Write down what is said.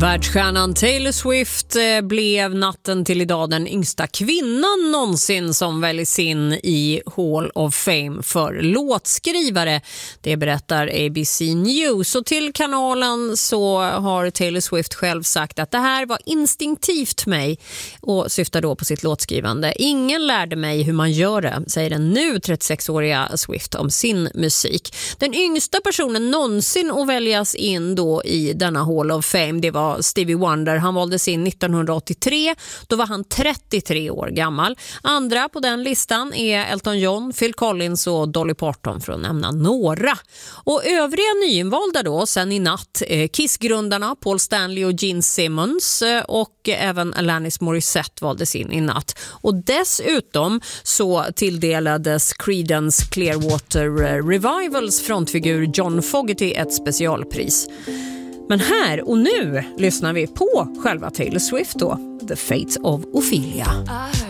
Världsstjärnan Taylor Swift blev natten till idag den yngsta kvinnan någonsin som väljs in i Hall of Fame för låtskrivare. Det berättar ABC News. Och till kanalen så har Taylor Swift själv sagt att det här var instinktivt mig och syftar då på sitt låtskrivande. Ingen lärde mig hur man gör det, säger den nu 36-åriga Swift om sin musik. Den yngsta personen någonsin att väljas in då i denna Hall of Fame, det var Stevie Wonder. Han valdes in 1983. Då var han 33 år gammal. Andra på den listan är Elton John, Phil Collins och Dolly Parton för att nämna några. Och övriga nyinvalda då sen i natt, Kiss-grundarna Paul Stanley och Gene Simmons och även Alanis Morissette valdes in i natt. Och dessutom så tilldelades Creedence Clearwater Revivals frontfigur John Fogerty ett specialpris. Men här och nu lyssnar vi på själva Taylor Swift då, The Fate of Ophelia.